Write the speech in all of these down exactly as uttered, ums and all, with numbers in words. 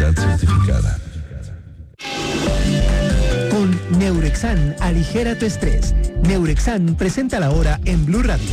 calidad certificada. Con Neurexan, aligera tu estrés. Neurexan presenta la hora en Blue Radio.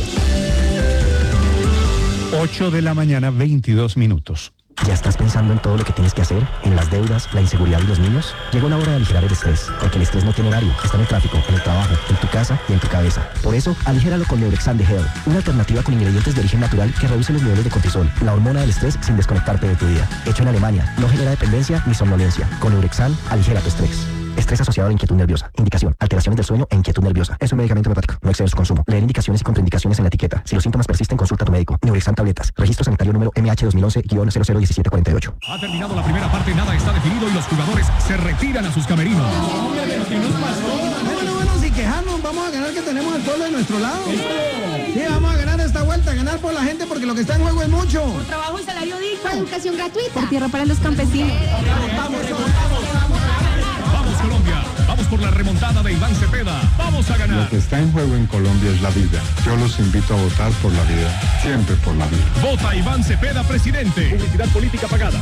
ocho de la mañana, veintidós minutos. ¿Ya estás pensando en todo lo que tienes que hacer? ¿En las deudas, la inseguridad y los niños? Llega una hora de aligerar el estrés, porque el estrés no tiene horario, está en el tráfico, en el trabajo, en tu casa y en tu cabeza. Por eso, aligéralo con Neurexan de Hell, una alternativa con ingredientes de origen natural que reduce los niveles de cortisol, la hormona del estrés sin desconectarte de tu día. Hecho en Alemania, no genera dependencia ni somnolencia. Con Neurexan, aligera tu estrés. Estrés asociado a la inquietud nerviosa. Indicación: alteraciones del sueño e inquietud nerviosa. Es un medicamento hepático. No excede su consumo. Leer indicaciones y contraindicaciones en la etiqueta. Si los síntomas persisten, consulta a tu médico. Neurexan tabletas. Registro sanitario número M H dos mil once guion cero cero diecisiete cuarenta y ocho. Ha terminado la primera parte, nada está definido y los jugadores se retiran a sus camerinos. ¿Qué nos pasó? Bueno, bueno, sin quejarnos, vamos a ganar, que tenemos el pueblo de nuestro lado. Sí, vamos a ganar esta vuelta, ganar por la gente, porque lo que está en juego es mucho. Por trabajo y salario digno. Por educación gratuita. Por tierra para los campesinos. Vamos, Colombia, vamos por la remontada de Iván Cepeda, vamos a ganar. Lo que está en juego en Colombia es la vida. Yo los invito a votar por la vida, siempre por la vida. Vota Iván Cepeda, presidente. Publicidad política pagada.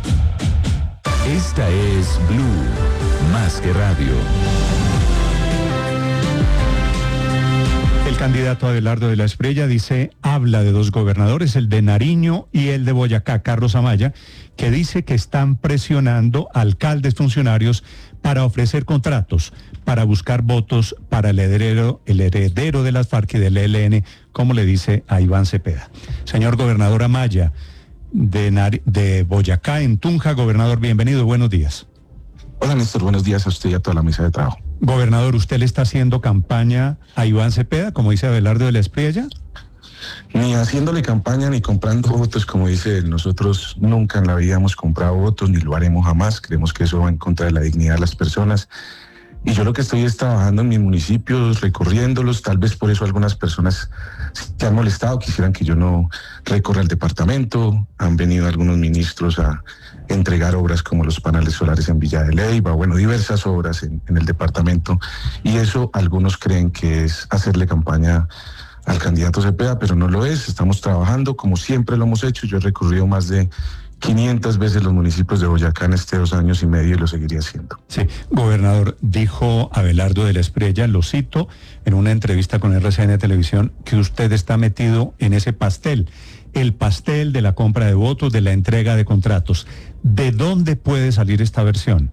Esta es Blue, más que radio. El candidato Abelardo de la Espriella dice, habla de dos gobernadores, el de Nariño y el de Boyacá, Carlos Amaya, que dice que están presionando a alcaldes funcionarios para ofrecer contratos, para buscar votos para el heredero, el heredero de las FARC y del E L N, como le dice a Iván Cepeda. Señor gobernador Amaya, de, Nar- de Boyacá, en Tunja, gobernador, bienvenido, buenos días. Hola Néstor, buenos días a usted y a toda la mesa de trabajo. Gobernador, ¿usted le está haciendo campaña a Iván Cepeda, como dice Abelardo de la Espriella? Ni haciéndole campaña ni comprando votos, como dice él. Nosotros nunca en la vida hemos comprado votos, ni lo haremos jamás. Creemos que eso va en contra de la dignidad de las personas. Y yo lo que estoy es trabajando en mis municipios, recorriéndolos. Tal vez por eso algunas personas se han molestado, quisieran que yo no recorra el departamento. Han venido algunos ministros a entregar obras como los paneles solares en Villa de Leyva, bueno, diversas obras en, en el departamento. Y eso algunos creen que es hacerle campaña al candidato Cepeda, pero no lo es. Estamos trabajando como siempre lo hemos hecho. Yo he recorrido más de quinientas veces los municipios de Boyacá en este dos años y medio y lo seguiría haciendo. Sí, gobernador, dijo Abelardo de la Espriella, lo cito, en una entrevista con R C N Televisión, que usted está metido en ese pastel, el pastel de la compra de votos, de la entrega de contratos. ¿De dónde puede salir esta versión?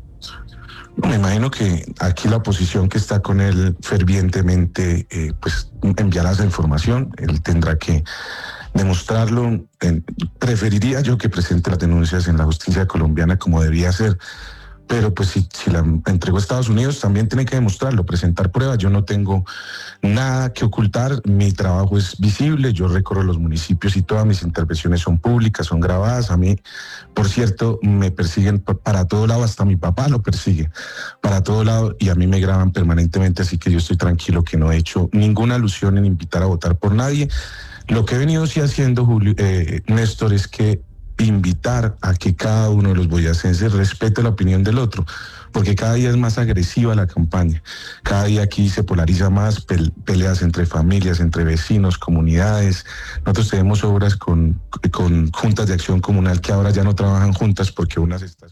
Me imagino que aquí la oposición que está con él fervientemente, eh, pues enviará esa información. Él tendrá que demostrarlo. Eh, preferiría yo que presente las denuncias en la justicia colombiana como debía ser. Pero pues si, si la entregó a Estados Unidos también tiene que demostrarlo, presentar pruebas. Yo no tengo nada que ocultar, mi trabajo es visible, yo recorro los municipios y todas mis intervenciones son públicas, son grabadas. A mí, por cierto, me persiguen para todo lado, hasta mi papá lo persigue para todo lado y a mí me graban permanentemente, así que yo estoy tranquilo que no he hecho ninguna alusión en invitar a votar por nadie. Lo que he venido sí haciendo, Julio, eh, Néstor, es que invitar a que cada uno de los boyacenses respete la opinión del otro, porque cada día es más agresiva la campaña, cada día aquí se polariza más, pe- peleas entre familias, entre vecinos, comunidades. Nosotros tenemos obras con, con juntas de acción comunal que ahora ya no trabajan juntas porque unas están...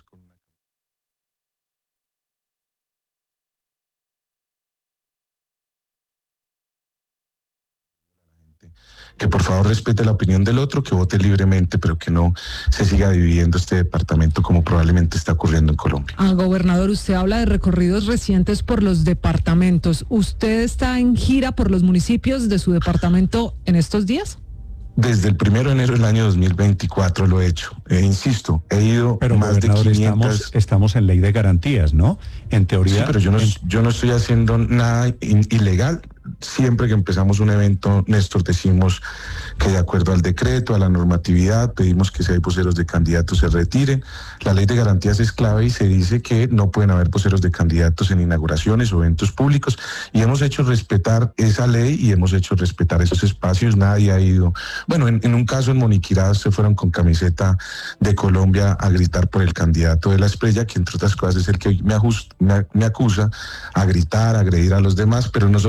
que por favor respete la opinión del otro, que vote libremente, pero que no se siga dividiendo este departamento como probablemente está ocurriendo en Colombia. Ah, gobernador, usted habla de recorridos recientes por los departamentos. ¿Usted está en gira por los municipios de su departamento en estos días? Desde el primero de enero del año dos mil veinticuatro lo he hecho. E insisto, he ido pero, más de quinientas... Estamos, estamos en ley de garantías, ¿no? En teoría... Sí, pero yo no, en... yo no estoy haciendo nada in, ilegal. Siempre que empezamos un evento, Néstor, decimos que de acuerdo al decreto, a la normatividad, pedimos que si hay voceros de candidatos se retiren. La ley de garantías es clave y se dice que no pueden haber voceros de candidatos en inauguraciones o eventos públicos. Y hemos hecho respetar esa ley y hemos hecho respetar esos espacios. Nadie ha ido... Bueno, en, en un caso en Moniquirá se fueron con camiseta de Colombia a gritar por el candidato de la Espriella, que entre otras cosas es el que me, ajust, me, me acusa a gritar, a agredir a los demás, pero nosotros siempre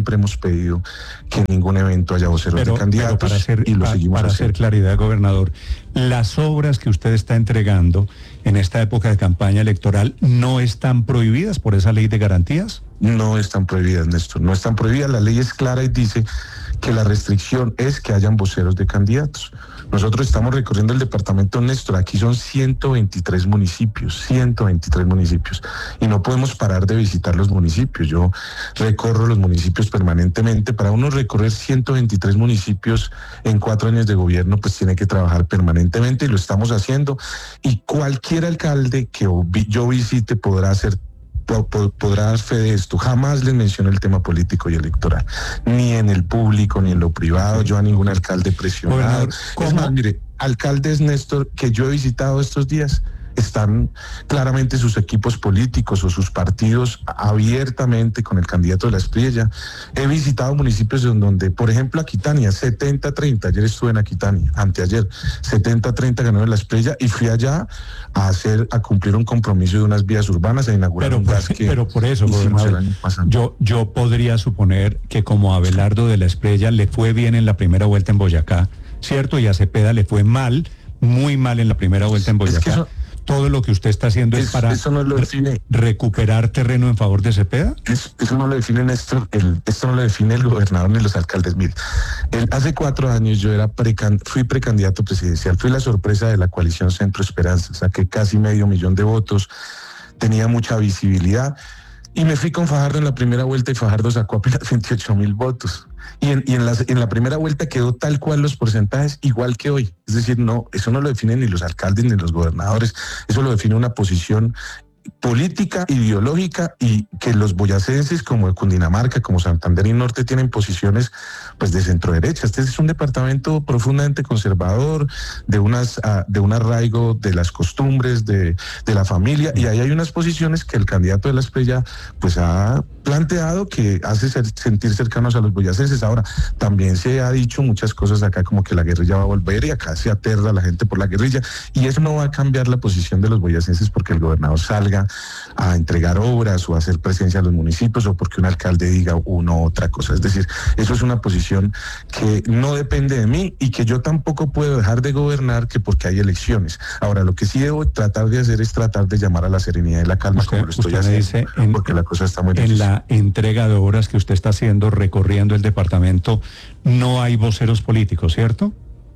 siempre hemos pedido que en ningún evento haya voceros pero, de candidatos pero para hacer, y lo pa, seguimos para haciendo. hacer claridad, gobernador, las obras que usted está entregando en esta época de campaña electoral no están prohibidas por esa ley de garantías. No están prohibidas, Néstor, no están prohibidas. La ley es clara y dice que la restricción es que hayan voceros de candidatos. Nosotros estamos recorriendo el departamento, Néstor, aquí son ciento veintitrés municipios, ciento veintitrés municipios, y no podemos parar de visitar los municipios. Yo recorro los municipios permanentemente. Para uno recorrer ciento veintitrés municipios en cuatro años de gobierno, pues tiene que trabajar permanentemente, y lo estamos haciendo, y cualquier alcalde que yo visite podrá hacer podrá dar fe de esto. Jamás les menciono el tema político y electoral, ni en el público, ni en lo privado. Yo a ningún alcalde presionado. Es más, mire, alcaldes, Néstor, que yo he visitado estos días, están claramente sus equipos políticos o sus partidos abiertamente con el candidato de la Espriella. He visitado municipios en donde, por ejemplo, Aquitania, setenta a treinta, ayer estuve en Aquitania, anteayer, setenta a treinta ganó de la Espriella, y fui allá a hacer, a cumplir un compromiso de unas vías urbanas, a inaugurar pero un por, gas que pero por eso, hicimos el año pasado. Yo, yo podría suponer que como a Abelardo de la Espriella le fue bien en la primera vuelta en Boyacá, ¿cierto? Y a Cepeda le fue mal, muy mal en la primera vuelta en Boyacá. Es que eso, todo lo que usted está haciendo es, es para eso no lo define, recuperar terreno en favor de Cepeda. Es, eso no lo define Néstor, el, esto no lo define el gobernador ni los alcaldes. Mire, el, hace cuatro años yo era precan, fui precandidato presidencial, fui la sorpresa de la coalición Centro Esperanza, saqué casi medio millón de votos, tenía mucha visibilidad, y me fui con Fajardo en la primera vuelta, y Fajardo sacó apenas veintiocho mil votos. Y, en, y en, la, en la primera vuelta quedó tal cual los porcentajes, igual que hoy. Es decir, no, eso no lo definen ni los alcaldes ni los gobernadores, eso lo define una posición política, ideológica, y que los boyacenses como Cundinamarca, como Santander y Norte tienen posiciones pues de centro derecha. Este es un departamento profundamente conservador, de unas uh, de un arraigo de las costumbres de, de la familia, y ahí hay unas posiciones que el candidato de la Espriella pues ha planteado que hace ser, sentir cercanos a los boyacenses. Ahora, también se ha dicho muchas cosas acá, como que la guerrilla va a volver, y acá se aterra la gente por la guerrilla, y eso no va a cambiar la posición de los boyacenses porque el gobernador salga a entregar obras o a hacer presencia a los municipios, o porque un alcalde diga una u otra cosa. Es decir, eso es una posición que no depende de mí, y que yo tampoco puedo dejar de gobernar que porque hay elecciones. Ahora, lo que sí debo tratar de hacer es tratar de llamar a la serenidad y la calma, usted, como lo estoy haciendo, dice en, porque la cosa está muy difícil. En la entrega de obras que usted está haciendo, recorriendo el departamento, no hay voceros políticos, ¿cierto?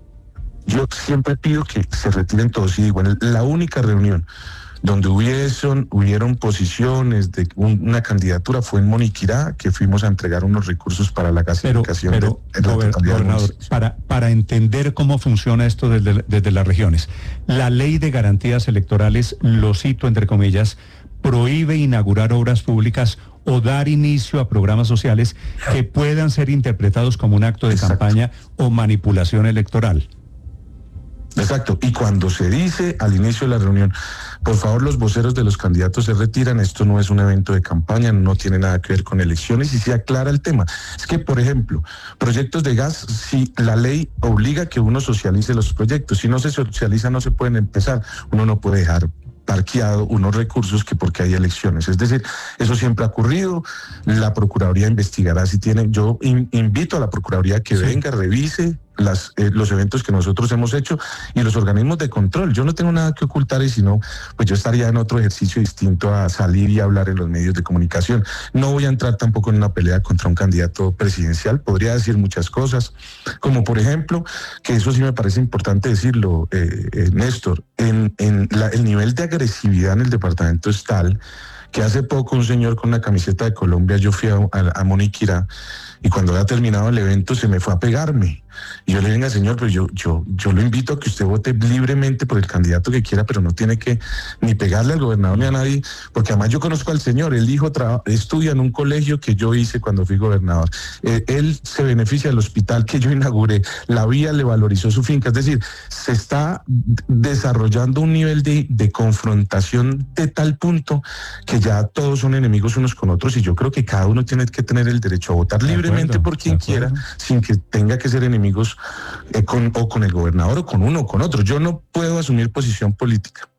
Yo siempre pido que se retiren todos, y digo, en la única reunión donde hubiesen, hubieron posiciones de un, una candidatura fue en Moniquirá, que fuimos a entregar unos recursos para la gasificación. Pero, pero de, de la gober, gobernador, para, para entender cómo funciona esto desde, desde las regiones, la ley de garantías electorales, lo cito entre comillas, prohíbe inaugurar obras públicas o dar inicio a programas sociales que puedan ser interpretados como un acto de Exacto. campaña o manipulación electoral. Exacto, y cuando se dice al inicio de la reunión, por favor los voceros de los candidatos se retiran, esto no es un evento de campaña, no tiene nada que ver con elecciones, y se aclara el tema. Es que, por ejemplo, proyectos de gas, si la ley obliga que uno socialice los proyectos, si no se socializa no se pueden empezar, uno no puede dejar parqueado unos recursos que porque hay elecciones. Es decir, eso siempre ha ocurrido, la Procuraduría investigará si tiene, yo in, invito a la Procuraduría que sí. venga, revise las, eh, los eventos que nosotros hemos hecho, y los organismos de control. Yo no tengo nada que ocultar, y si no, pues yo estaría en otro ejercicio distinto a salir y hablar en los medios de comunicación. No voy a entrar tampoco en una pelea contra un candidato presidencial, podría decir muchas cosas, como por ejemplo, que eso sí me parece importante decirlo, eh, eh, Néstor, en, en la, el nivel de agresividad en el departamento es tal que hace poco un señor con una camiseta de Colombia, yo fui a, a, a Moniquirá, y cuando había terminado el evento se me fue a pegarme. Y yo le venga, señor, pero yo, yo, yo lo invito a que usted vote libremente por el candidato que quiera, pero no tiene que ni pegarle al gobernador ni a nadie, porque además yo conozco al señor, el hijo tra- estudia en un colegio que yo hice cuando fui gobernador. Eh, él se beneficia del hospital que yo inauguré, la vía le valorizó su finca, es decir, se está desarrollando un nivel de, de confrontación de tal punto que ya todos son enemigos unos con otros, y yo creo que cada uno tiene que tener el derecho a votar libremente por quien quiera, sin que tenga que ser enemigos eh, con, o con el gobernador o con uno o con otro. Yo no puedo asumir posición política.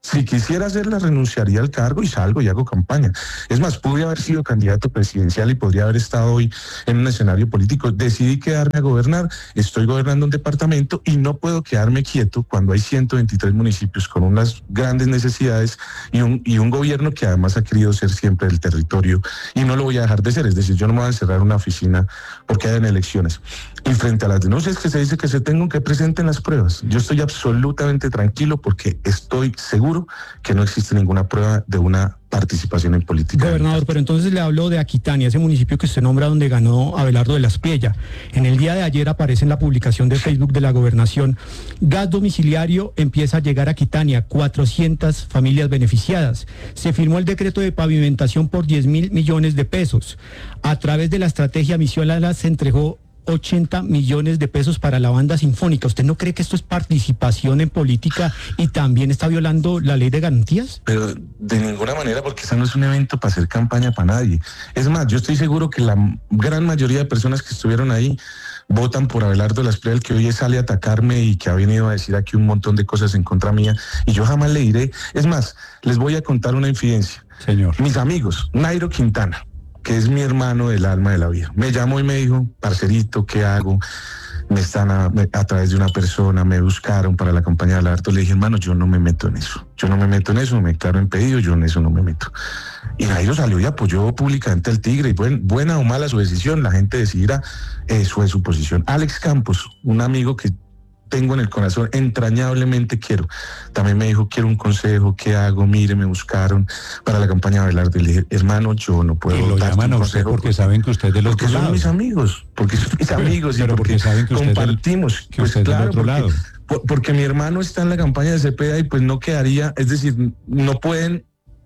Si quisiera hacerla, renunciaría al cargo y salgo y hago campaña. Es más, pude haber sido candidato presidencial y podría haber estado hoy en un escenario político. Decidí quedarme a gobernar, estoy gobernando un departamento y no puedo quedarme quieto cuando hay ciento veintitrés municipios con unas grandes necesidades y un, y un gobierno que además ha querido ser siempre el territorio y no lo voy a dejar de ser. Es decir, yo no me voy a encerrar una oficina porque hayan elecciones. Y frente a las denuncias que se dice que se tengan, que presenten las pruebas. Yo estoy absolutamente tranquilo porque estoy seguro que no existe ninguna prueba de una participación en política. Gobernador, pero entonces le hablo de Aquitania, ese municipio que usted nombra donde ganó Abelardo de la Espriella. En el día de ayer aparece en la publicación de Facebook de la gobernación, gas domiciliario empieza a llegar a Aquitania, cuatrocientas familias beneficiadas. Se firmó el decreto de pavimentación por diez mil millones de pesos. A través de la estrategia Misiola se entregó ochenta millones de pesos para la banda sinfónica. ¿Usted no cree que esto es participación en política y también está violando la ley de garantías? Pero de ninguna manera, porque eso no es un evento para hacer campaña para nadie. Es más, yo estoy seguro que la gran mayoría de personas que estuvieron ahí votan por Abelardo de la Espriella, el que hoy sale a atacarme y que ha venido a decir aquí un montón de cosas en contra mía, y yo jamás le diré. Es más, les voy a contar una infidencia. Señor. Mis amigos, Nairo Quintana, que es mi hermano del alma de la vida, me llamó y me dijo, parcerito, ¿qué hago? Me están a, a través de una persona, me buscaron para la campaña de Abelardo. Le dije, hermano, yo no me meto en eso, yo no me meto en eso, me declaro impedido, yo en eso no me meto. Y Nairo salió y apoyó públicamente al Tigre, y buen, buena o mala su decisión, la gente decidirá, eso es su posición. Alex Campos, un amigo que tengo en el corazón, entrañablemente quiero. También me dijo, quiero un consejo, ¿qué hago? Mire, me buscaron para la campaña de Abelardo. Y le dije, hermano, yo no puedo. Y lo llaman a usted porque, porque saben que usted es del otro lado. Porque son mis amigos, porque son mis amigos pero y porque, porque saben que usted compartimos. Del, que pues usted claro, del otro porque, lado. Por, porque mi hermano está en la campaña de Cepeda y pues no quedaría, es decir, no pueden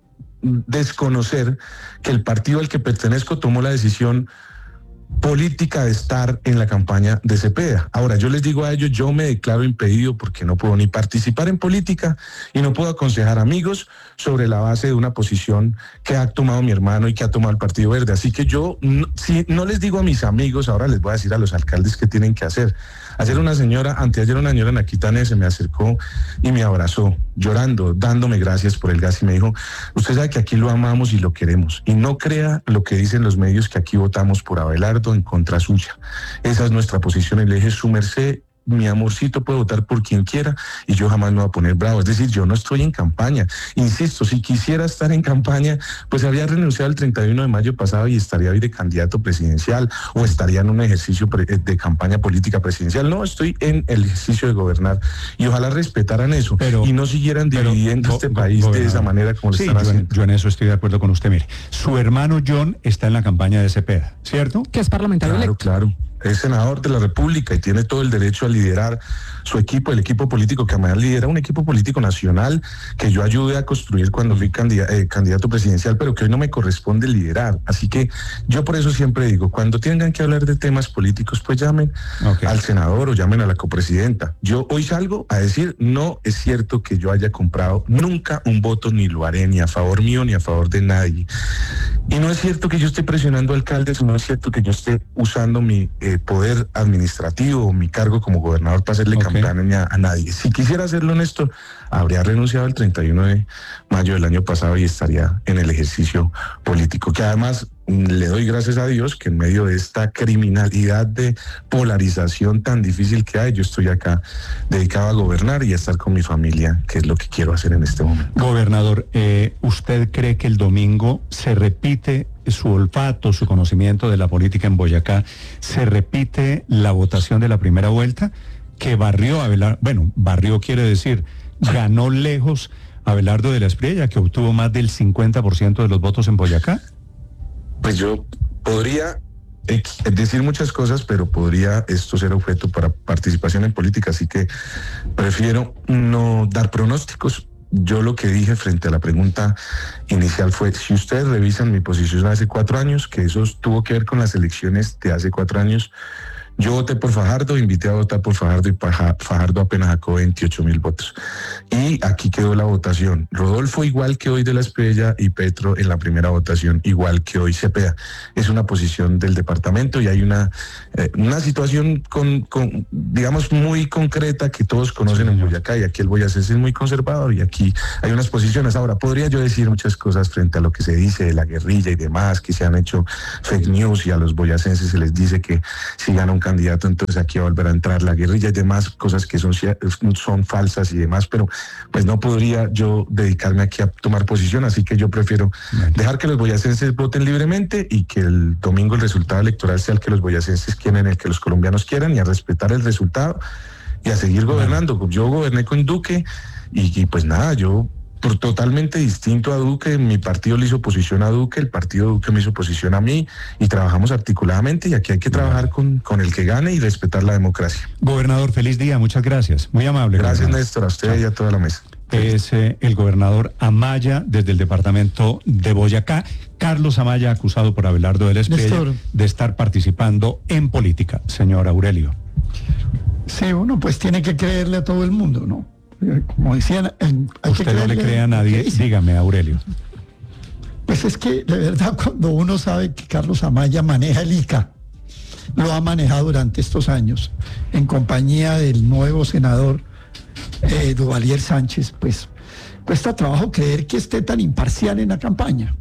desconocer que el partido al que pertenezco tomó la decisión política de estar en la campaña de Cepeda. Ahora, yo les digo a ellos, yo me declaro impedido porque no puedo ni participar en política y no puedo aconsejar amigos sobre la base de una posición que ha tomado mi hermano y que ha tomado el Partido Verde. Así que yo, no, si no les digo a mis amigos, ahora les voy a decir a los alcaldes qué tienen que hacer. Ayer una señora, anteayer una señora en Aquitania se me acercó y me abrazó, llorando, dándome gracias por el gas y me dijo, usted sabe que aquí lo amamos y lo queremos y no crea lo que dicen los medios que aquí votamos por Abelardo en contra suya. Esa es nuestra posición y le dije, su merced, mi amorcito puede votar por quien quiera y yo jamás me voy a poner bravo. Es decir, yo no estoy en campaña. Insisto, si quisiera estar en campaña, pues habría renunciado el treinta y uno de mayo pasado y estaría hoy de candidato presidencial o estaría en un ejercicio de campaña política presidencial. No, estoy en el ejercicio de gobernar y ojalá respetaran eso pero, y no siguieran dividiendo pero, este país go, de esa manera como sí, lo están yo haciendo. En, yo en eso estoy de acuerdo con usted. Mire, su hermano John está en la campaña de Cepeda, ¿cierto? Que es parlamentario Claro, electo. claro. Es senador de la República y tiene todo el derecho a liderar su equipo, el equipo político que además lidera un equipo político nacional que yo ayudé a construir cuando fui candidato, eh, candidato presidencial, pero que hoy no me corresponde liderar. Así que yo por eso siempre digo, cuando tengan que hablar de temas políticos, pues llamen okay. al senador o llamen a la copresidenta. Yo hoy salgo a decir, no es cierto que yo haya comprado nunca un voto, ni lo haré, ni a favor mío, ni a favor de nadie. Y no es cierto que yo esté presionando a alcaldes, no es cierto que yo esté usando mi eh, poder administrativo o mi cargo como gobernador para hacerle okay. campaña a nadie. Si quisiera hacerlo honesto, habría renunciado el treinta y uno de mayo del año pasado y estaría en el ejercicio político, que además le doy gracias a Dios que en medio de esta criminalidad de polarización tan difícil que hay, yo estoy acá dedicado a gobernar y a estar con mi familia, que es lo que quiero hacer en este momento. Gobernador, eh, ¿usted cree que el domingo se repite su olfato, su conocimiento de la política en Boyacá, se repite la votación de la primera vuelta que barrió a Abelardo? Bueno, barrió quiere decir, ganó lejos a Abelardo de la Espriella, que obtuvo más del cincuenta por ciento de los votos en Boyacá. Pues yo podría decir muchas cosas, pero podría esto ser objeto para participación en política, así que prefiero no dar pronósticos. Yo lo que dije frente a la pregunta inicial fue, si ustedes revisan mi posición hace cuatro años, que eso tuvo que ver con las elecciones de hace cuatro años, Yo voté por Fajardo, invité a votar por Fajardo y Fajardo apenas sacó veintiocho mil votos. Y aquí quedó la votación. Rodolfo igual que hoy de la Espriella y Petro en la primera votación igual que hoy Cepeda. Es una posición del departamento y hay una, eh, una situación con, con, digamos, muy concreta que todos conocen en Boyacá, y aquí el boyacense es muy conservador y aquí hay unas posiciones. Ahora, podría yo decir muchas cosas frente a lo que se dice de la guerrilla y demás, que se han hecho fake news y a los boyacenses se les dice que si gana un candidato entonces aquí va a volver a entrar la guerrilla y demás, cosas que son, son falsas y demás, pero pues no podría yo dedicarme aquí a tomar posición, así que yo prefiero bueno. dejar que los boyacenses voten libremente y que el domingo el resultado electoral sea el que los boyacenses quieren, el que los colombianos quieran, y a respetar el resultado y a seguir gobernando. Bueno. Yo goberné con Duque y, y pues nada, yo por totalmente distinto a Duque, mi partido le hizo oposición a Duque, el partido Duque me hizo oposición a mí y trabajamos articuladamente, y aquí hay que trabajar con, con el que gane y respetar la democracia. Gobernador, feliz día, muchas gracias, muy amable. Gracias, gobernador. Néstor, a usted y a toda la mesa. Es eh, el gobernador Amaya desde el departamento de Boyacá. Carlos Amaya, acusado por Abelardo de la Espriella de estar participando en política. Señor Aurelio. Sí, uno pues tiene que creerle a todo el mundo, ¿no? Como decían, hay Usted que no le cree a nadie, dígame, Aurelio. Pues es que de verdad, cuando uno sabe que Carlos Amaya maneja el I C A, lo ha manejado durante estos años en compañía del nuevo senador eh, Duvalier Sánchez, pues cuesta trabajo creer que esté tan imparcial en la campaña.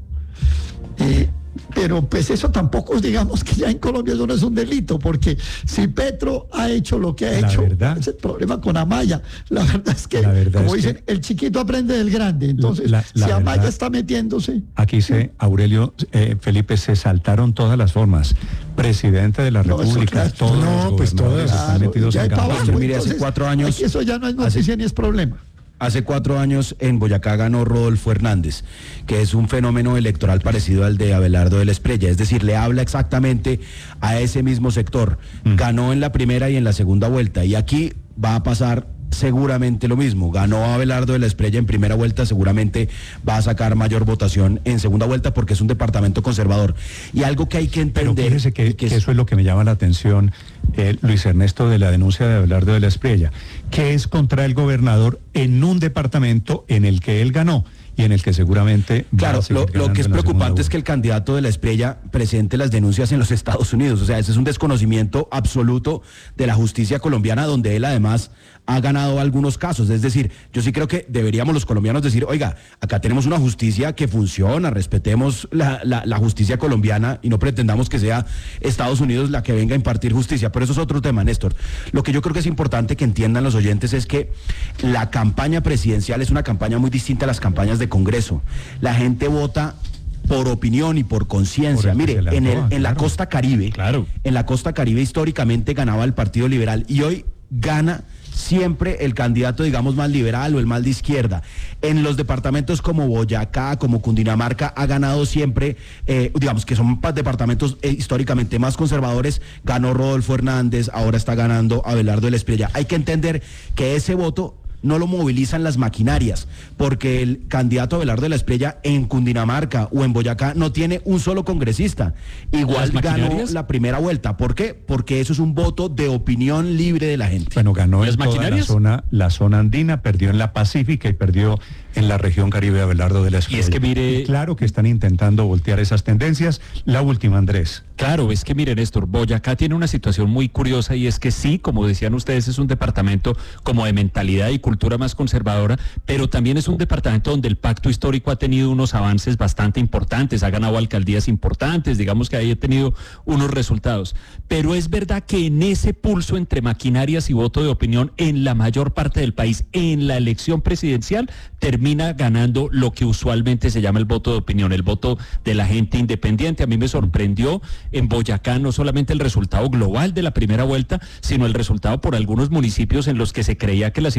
Eh, pero pues eso tampoco, digamos que ya en Colombia eso no es un delito, porque si Petro ha hecho lo que ha la hecho, verdad, es el problema con Amaya. La verdad es que, verdad como es dicen, que el chiquito aprende del grande. Entonces, la, la si Amaya verdad, está metiéndose... Aquí se, Aurelio, eh, Felipe, se saltaron todas las formas. Presidente de la No, República, eso, claro, todos no, los pues gobernadores todas, están metidos en campaña. Entonces, Mire, hace cuatro años... Eso ya no es noticia hace, ni es problema. Hace cuatro años en Boyacá ganó Rodolfo Hernández, que es un fenómeno electoral parecido al de Abelardo de la Espriella, es decir, le habla exactamente a ese mismo sector. Mm. Ganó en la primera y en la segunda vuelta, y aquí va a pasar seguramente lo mismo. Ganó Abelardo de la Espriella en primera vuelta, seguramente va a sacar mayor votación en segunda vuelta porque es un departamento conservador. Y algo que hay que entender... Pero fíjese que, que que eso es lo que me llama la atención, eh, Luis Ernesto, de la denuncia de Abelardo de la Espriella, que es contra el gobernador en un departamento en el que él ganó y en el que seguramente... Claro, lo, lo que es preocupante es que el candidato de la Espriella presente las denuncias en los Estados Unidos. O sea, ese es un desconocimiento absoluto de la justicia colombiana, donde él además ha ganado algunos casos. Es decir, yo sí creo que deberíamos los colombianos decir, oiga, acá tenemos una justicia que funciona, respetemos la, la, la justicia colombiana y no pretendamos que sea Estados Unidos la que venga a impartir justicia. Pero eso es otro tema, Néstor. Lo que yo creo que es importante que entiendan los oyentes es que la campaña presidencial es una campaña muy distinta a las campañas de Congreso. La gente vota por opinión y por conciencia. Mire, en, el, en claro. la costa Caribe, claro. en la costa Caribe históricamente ganaba el Partido Liberal y hoy gana siempre el candidato, digamos, más liberal o el más de izquierda. En los departamentos como Boyacá, como Cundinamarca, ha ganado siempre, eh, digamos, que son departamentos eh, históricamente más conservadores, ganó Rodolfo Hernández, ahora está ganando Abelardo de la Espriella. Hay que entender que ese voto no lo movilizan las maquinarias, porque el candidato Abelardo de la Espriella en Cundinamarca o en Boyacá no tiene un solo congresista. Igual ganó la primera vuelta. ¿Por qué? Porque eso es un voto de opinión libre de la gente. Bueno, ganó en toda la zona, la zona andina, perdió en la Pacífica y perdió en la región Caribe Abelardo de la Espriella. Y es que mire... Y claro que están intentando voltear esas tendencias. La última, Andrés. Claro, es que mire, Néstor, Boyacá tiene una situación muy curiosa y es que sí, como decían ustedes, es un departamento como de mentalidad y cultura más conservadora, pero también es un departamento donde el pacto histórico ha tenido unos avances bastante importantes, ha ganado alcaldías importantes, digamos que ahí ha tenido unos resultados. Pero es verdad que en ese pulso entre maquinarias y voto de opinión en la mayor parte del país, en la elección presidencial, termina ganando lo que usualmente se llama el voto de opinión, el voto de la gente independiente. A mí me sorprendió en Boyacá no solamente el resultado global de la primera vuelta, sino el resultado por algunos municipios en los que se creía que la situación de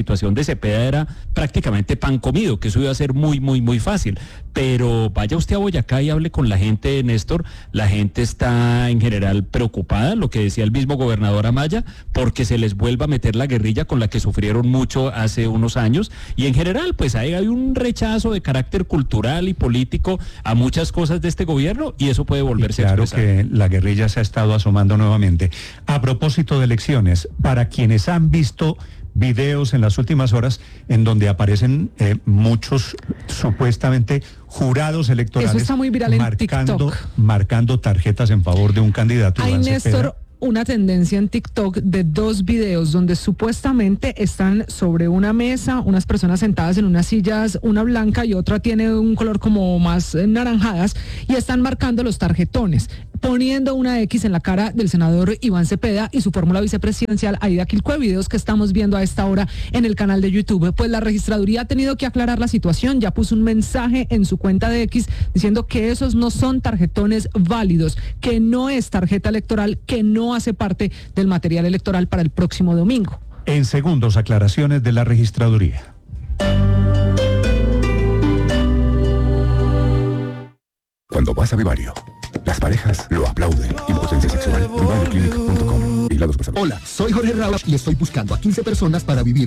Cepeda era prácticamente pan comido, que eso iba a ser muy, muy, muy fácil. Pero vaya usted a Boyacá y hable con la gente, Néstor, la gente está en general preocupada, lo que decía el mismo gobernador Amaya, porque se les vuelva a meter la guerrilla con la que sufrieron mucho hace unos años, y en general pues hay, hay un rechazo de carácter cultural y político a muchas cosas de este gobierno, y eso puede volverse y claro a expresar. Que la guerrilla se ha estado asomando nuevamente. A propósito de elecciones, para quienes han visto videos en las últimas horas en donde aparecen eh, muchos supuestamente jurados electorales. Eso está muy viral en marcando, TikTok. marcando tarjetas en favor de un candidato. Hay, Iván Néstor, Cepeda. una tendencia en TikTok de dos videos donde supuestamente están sobre una mesa unas personas sentadas en unas sillas, una blanca y otra tiene un color como más eh, naranjadas, y están marcando los tarjetones, poniendo una X en la cara del senador Iván Cepeda y su fórmula vicepresidencial Aida Quilcue, videos que estamos viendo a esta hora en el canal de YouTube. Pues la registraduría ha tenido que aclarar la situación, ya puso un mensaje en su cuenta de X diciendo que esos no son tarjetones válidos, que no es tarjeta electoral, que no hace parte del material electoral para el próximo domingo. En segundos, aclaraciones de la registraduría. Cuando vas a Vivario, las parejas lo aplauden. Impotencia sexual. Vivario Clinic punto com. Hola, soy Jorge Rauch y estoy buscando a quince personas para vivir